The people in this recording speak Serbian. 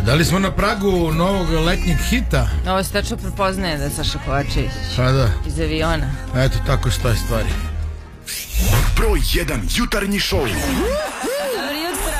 Da li smo na pragu novog letnjeg hita? Ovo se tačno prepoznaje da je Saša Kovačević. Pa da. Iz aviona. Eto, tako stoje stvari. Broj 1 jutarnji šou.